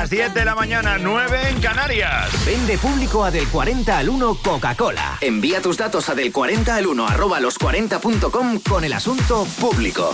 las 10 de la mañana, 9 en Canarias. Vende público a Del 40 al 1 Coca-Cola. Envía tus datos a del 40 al 1 @los40.com con el asunto público.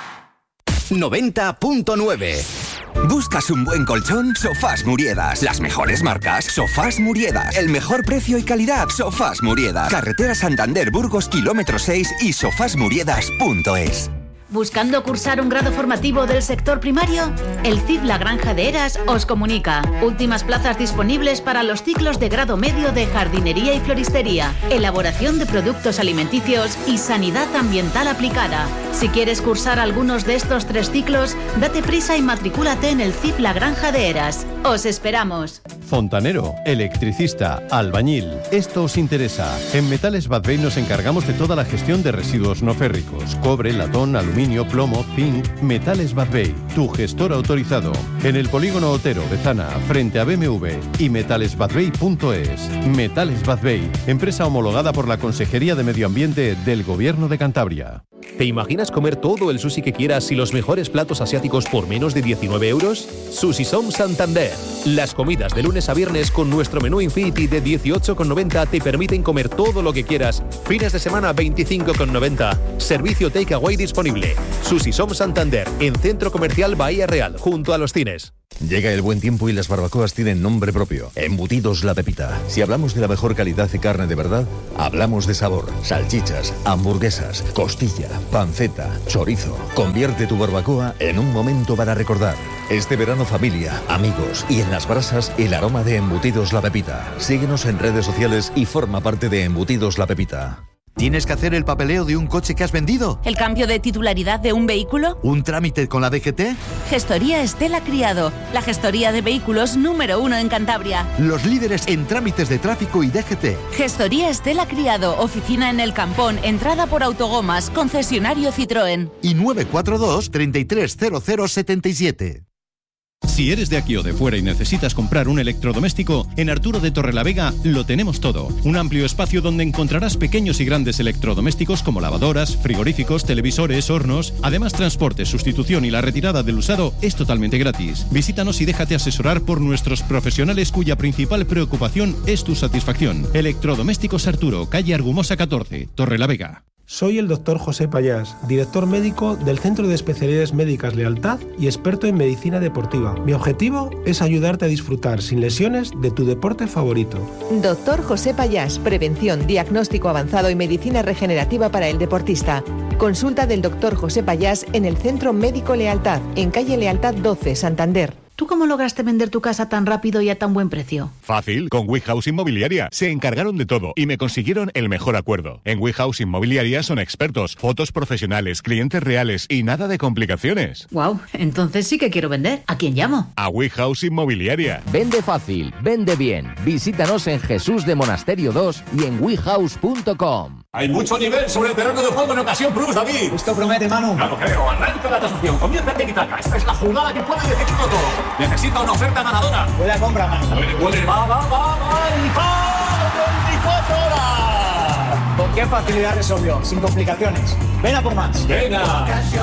90.9. ¿Buscas un buen colchón? Sofás Muriedas. Las mejores marcas. Sofás Muriedas. El mejor precio y calidad. Sofás Muriedas. Carretera Santander Burgos, kilómetro 6 y sofasmuriedas.es. ¿Buscando cursar un grado formativo del sector primario? El CIF La Granja de Heras os comunica. Últimas plazas disponibles para los ciclos de grado medio de jardinería y floristería, elaboración de productos alimenticios y sanidad ambiental aplicada. Si quieres cursar algunos de estos 3 ciclos, date prisa y matricúlate en el CIF La Granja de Heras. ¡Os esperamos! Fontanero, electricista, albañil. Esto os interesa. En Metales Badbey nos encargamos de toda la gestión de residuos no férricos. Cobre, latón, aluminio, plomo, zinc. Metales Badbey, tu gestor autorizado. En el polígono Otero, Bezana, frente a BMW y metalesbadbey.es. Metales Badbey, empresa homologada por la Consejería de Medio Ambiente del Gobierno de Cantabria. ¿Te imaginas comer todo el sushi que quieras y los mejores platos asiáticos por menos de 19 euros? Sushi Som Santander. Las comidas de lunes a viernes con nuestro menú Infinity de 18,90 te permiten comer todo lo que quieras. Fines de semana 25,90. Servicio takeaway disponible. Sushi Som Santander, en Centro Comercial Bahía Real, junto a los cines. Llega el buen tiempo y las barbacoas tienen nombre propio. Embutidos La Pepita. Si hablamos de la mejor calidad de carne de verdad, hablamos de sabor. Salchichas, hamburguesas, costilla, panceta, chorizo. Convierte tu barbacoa en un momento para recordar. Este verano, familia, amigos y en las brasas, el aroma de Embutidos La Pepita. Síguenos en redes sociales y forma parte de Embutidos La Pepita. ¿Tienes que hacer el papeleo de un coche que has vendido? ¿El cambio de titularidad de un vehículo? ¿Un trámite con la DGT? Gestoría Estela Criado, la gestoría de vehículos número 1 en Cantabria. Los líderes en trámites de tráfico y DGT. Gestoría Estela Criado, oficina en El Campón, entrada por Autogomas, concesionario Citroën. Y 942 330077. Si eres de aquí o de fuera y necesitas comprar un electrodoméstico, en Arturo de Torrelavega lo tenemos todo. Un amplio espacio donde encontrarás pequeños y grandes electrodomésticos como lavadoras, frigoríficos, televisores, hornos. Además, transporte, sustitución y la retirada del usado es totalmente gratis. Visítanos y déjate asesorar por nuestros profesionales cuya principal preocupación es tu satisfacción. Electrodomésticos Arturo, calle Argumosa 14, Torrelavega. Soy el doctor José Payás, director médico del Centro de Especialidades Médicas Lealtad y experto en medicina deportiva. Mi objetivo es ayudarte a disfrutar sin lesiones de tu deporte favorito. Doctor José Payás, prevención, diagnóstico avanzado y medicina regenerativa para el deportista. Consulta del doctor José Payás en el Centro Médico Lealtad, en calle Lealtad 12, Santander. ¿Tú cómo lograste vender tu casa tan rápido y a tan buen precio? Fácil, con WeHouse Inmobiliaria. Se encargaron de todo y me consiguieron el mejor acuerdo. En WeHouse Inmobiliaria son expertos, fotos profesionales, clientes reales y nada de complicaciones. Wow, entonces sí que quiero vender. ¿A quién llamo? A WeHouse Inmobiliaria. Vende fácil, vende bien. Visítanos en Jesús de Monasterio 2 y en wehouse.com. Hay mucho nivel sobre el terreno de juego en Ocasión Plus, David. Esto promete, Manu. Claro, creo. Arranca la tasación. Comienza el tiki-taka. Esta es la jugada que puede decidirlo todo. Necesita una oferta ganadora. Huele a compra, Manu. A ver, huele. Va. ¡Y va! 24 horas. ¿Con qué facilidad resolvió? Sin complicaciones. Ven a por más. Venga.